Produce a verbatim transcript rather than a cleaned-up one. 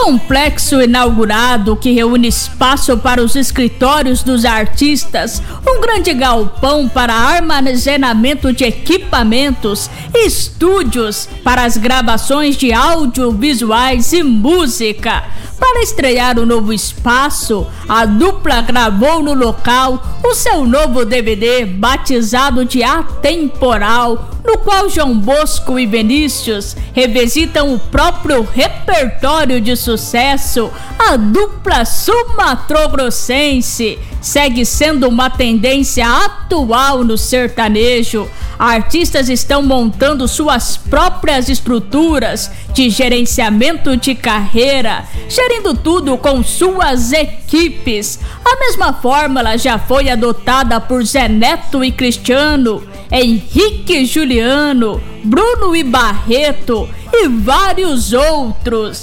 Complexo inaugurado que reúne espaço para os escritórios dos artistas, um grande galpão para armazenamento de equipamentos, estúdios para as gravações de audiovisuais e música. Para estrear o novo espaço, a dupla gravou no local o seu novo D V D batizado de Atemporal, no qual João Bosco e Vinícius revisitam o próprio repertório de sucesso. A dupla sumatrogrossense segue sendo uma tendência atual no sertanejo. Artistas estão montando suas próprias estruturas de gerenciamento de carreira, gerindo tudo com suas equipes. A mesma fórmula já foi adotada por Zé Neto e Cristiano, Henrique e Juliano, Bruno e Barreto e vários outros.